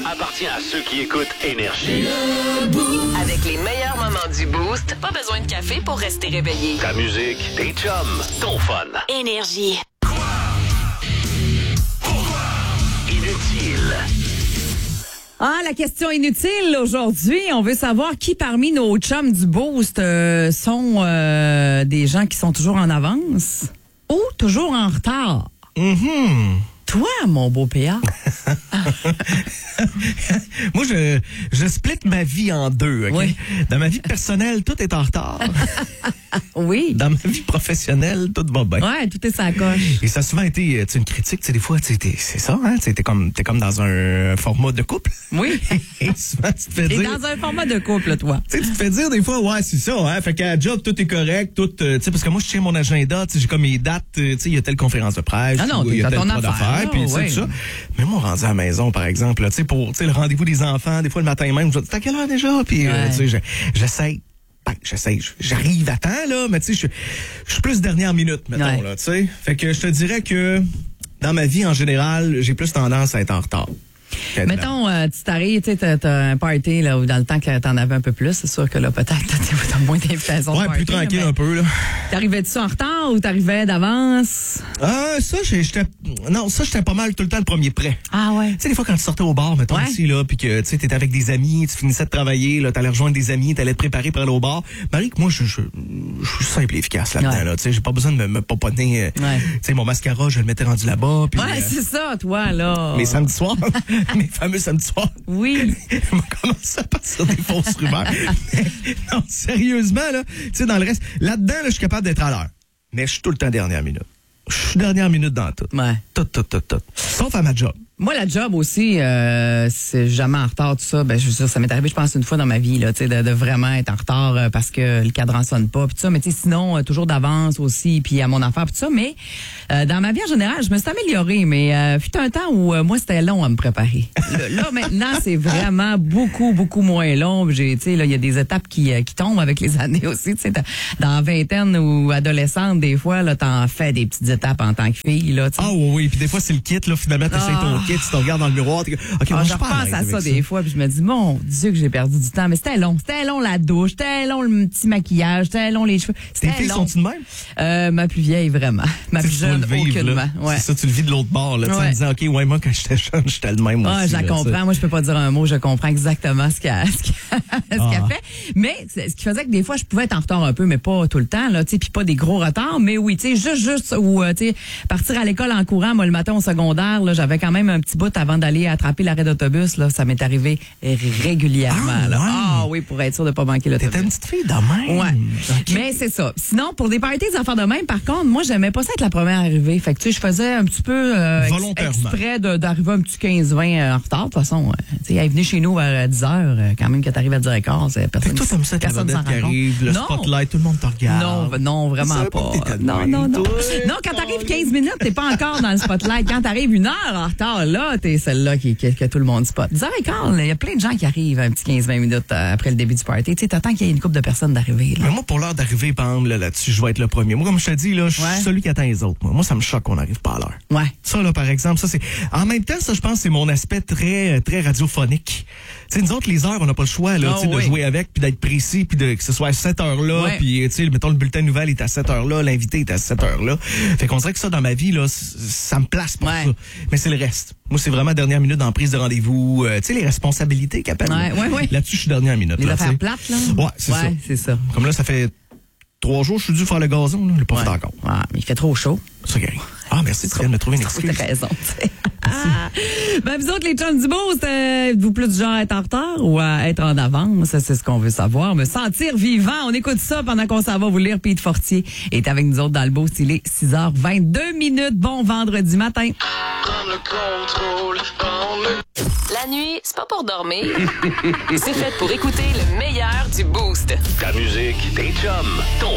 appartient à ceux qui écoutent Énergie. Avec les meilleurs moments du Boost, pas besoin de café pour rester réveillé. Ta musique, tes chums, ton fun. Énergie. Inutile. Ah, la question inutile aujourd'hui. On veut savoir qui parmi nos chums du Boost sont des gens qui sont toujours en avance ou toujours en retard. Toi, mon beau PA. Moi, je split ma vie en deux. Okay? Oui. Dans ma vie personnelle, tout est en retard. Oui. Dans ma vie professionnelle, tout va bien. Ouais, tout est sa coche. Et ça a souvent été une critique. Des fois, c'est ça, hein? T'es comme dans un format de couple. Oui. Et souvent, tu te fais Et dire... dans un format de couple, toi. Tu te fais dire des fois, ouais, c'est ça, hein. Fait qu'à la job, tout est correct, tout, parce que moi, je tiens mon agenda, j'ai comme mes dates, il y a telle conférence de presse, Ah non, il y a t'as tel ton droit affaire, d'affaires, puis ouais. tout ça. Mais moi, rendu à la maison, par exemple, là, pour le rendez-vous des enfants, des fois, le matin même, je dis, t'as quelle heure déjà? Puis, j'essaye. Ben, j'arrive à temps, là, mais tu sais, je suis plus dernière minute, mettons, Ouais. là, tu sais. Fait que je te dirais que dans ma vie, en général, j'ai plus tendance à être en retard. Mettons, tu t'arrives, tu sais, t'as un party, là, où dans le temps que t'en avais un peu plus, c'est sûr que là, peut-être, t'as moins d'invitations. de Ouais, party, plus tranquille là, un peu, là. T'arrivais-tu en retard ou t'arrivais d'avance? Ça, j'étais pas mal tout le temps le premier prêt. Ah ouais. Tu sais, des fois, quand tu sortais au bar, mettons Ouais. ici, là, puis que, tu sais, t'étais avec des amis, tu finissais de travailler, là, t'allais rejoindre des amis, t'allais te préparer pour aller au bar. Marie, que moi, je suis simple et efficace là-dedans, Ouais. là. Tu sais, j'ai pas besoin de me poponner. Tu sais, mon mascara, je le mettais rendu là-bas. Puis, Ouais, c'est ça, toi, là. mes samedis soirs, mes fameux samedis soirs. Oui. On commence à partir des fausses rumeurs. Mais, non, sérieusement, là, tu sais, dans le reste, là-dedans, là, je suis capable d'être à l'heure. Mais je suis tout le temps dernière minute. Je suis dernière minute dans tout. Ouais. Tout. Sauf à ma job. Moi, la job aussi, c'est jamais en retard, tout ça. Ben, je veux dire, ça m'est arrivé, je pense, une fois dans ma vie, là, tu sais, de vraiment être en retard parce que le cadran sonne pas, puis tout ça. Mais tu sais, sinon, toujours d'avance aussi, puis à mon affaire, puis tout ça. Mais dans ma vie en général, je me suis améliorée. Mais fut un temps où moi, c'était long à me préparer. Là, maintenant, c'est vraiment beaucoup moins long. Tu sais, là, il y a des étapes qui tombent avec les années aussi. Tu sais, dans vingtaine ou adolescente, des fois, là, t'en fais des petites étapes en tant que fille, là. Tu sais. Ah oui, puis des fois c'est le kit, là, finalement t'essayes ton kit, tu te regardes dans le miroir, t'es OK, moi, Je je suis pas repense l'aise à avec ça des fois, puis je me dis, mon Dieu que j'ai perdu du temps. Mais c'était long la douche, c'était long le petit maquillage, c'était long les cheveux. Tes C'était filles long. sont-ils de même? Ma plus vieille, vraiment. Ma Tu plus sais, tu jeune, dois le vivre, aucunement. là. Ouais. C'est ça, tu le vis de l'autre bord, là, tu sais, Ouais. en disant, OK, ouais, moi, quand j'étais jeune, j'étais le même Ah, aussi. je la là, comprends. ça. Moi, je peux pas dire un mot. Je comprends exactement ce qu'elle fait. Mais ce qui faisait que des fois, je pouvais être en retard un peu, mais pas tout le temps, là, tu sais, puis pas des gros retards. Mais oui, tu sais, juste ou, tu sais, partir à l'école en courant, moi, le matin au secondaire, là, j'avais quand même un petit bout avant d'aller attraper l'arrêt d'autobus, là. Ça m'est arrivé régulièrement, Ah, là. ouais. Ah oui, pour être sûr de pas manquer l'autobus. T'étais une petite fille de même. Ouais. OK. Mais c'est ça. Sinon, pour des parties, des affaires de même, par contre, moi, j'aimais pas ça être la première arrivée. Fait que, tu sais, je faisais un petit peu Volontairement. exprès d'arriver un petit 15-20 en retard. De toute façon, tu sais, elle venait chez nous vers 10 heures, quand même, quand t'arrives à 10h15, Fait personne. que toi, t'aimes ça, ta personne vedette s'en qui rend compte. arrive, le Non. spotlight, tout le monde te regarde. Non, vraiment Je savais pas. que t'étais de Non, même, non. toi. Non, quand t'arrives 15 minutes, t'es pas encore dans le spotlight. Quand t'arrives 1 heure en retard, là, t'es celle-là que tout le monde spot. 10h15, il y a plein de gens qui arrivent un petit 15-20 minutes après le début du party. Tu sais, t'attends qu'il y ait une couple de personnes d'arriver, là. Mais moi, pour l'heure d'arriver, par exemple, là-dessus, je vais être le premier. Moi, comme je te dis, là, je Ouais. suis celui qui attend les autres. Moi, ça me choque qu'on n'arrive pas à l'heure. Ouais. Ça, là, par exemple, ça, c'est. En même temps, ça, je pense, c'est mon aspect très radiophonique. Tu sais, nous autres, les heures, on n'a pas le choix, là, Ah, tu sais, de oui. jouer avec, puis d'être précis, puis que ce soit à cette heure-là, Ouais. puis, tu sais, mettons, le bulletin de nouvelles est à cette heure-là, l'invité est à cette heure-là. Fait qu'on dirait que ça, dans ma vie, là, ça me place pour Ouais. ça. Mais c'est le reste. Moi, c'est vraiment dernière minute dans prise de rendez-vous. Tu sais, les responsabilités qu'appellent. Ouais. Là-dessus, je suis dernière minute. Les là, affaires tu sais. plates, là. Ouais, c'est ça. Ouais, c'est ça. Comme là, ça fait 3 jours, je suis dû faire le gazon, là. Je l'ai pas fait encore. Ouais, mais il fait trop chaud. Ça qui arrive. Ah, merci, tu viens de me trouver une excuse. T'as raison, tu sais. Ben, vous autres, les chums du Boost, êtes-vous plus du genre à être en retard ou à être en avance? C'est ce qu'on veut savoir. Me sentir vivant. On écoute ça pendant qu'on s'en va vous lire. Pete Fortier est avec nous autres dans le Boost. Il est 6h22. Bon vendredi matin. La nuit, c'est pas pour dormir. C'est fait pour écouter le meilleur du Boost. Ta musique, tes chums, ton